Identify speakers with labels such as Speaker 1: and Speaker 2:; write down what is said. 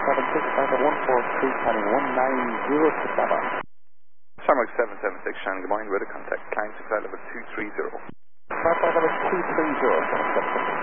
Speaker 1: 776, 143, planning 190 to
Speaker 2: Shamrock 776, Shannon, good morning, weather contact, climb to flight level 230.
Speaker 1: Flight level 230,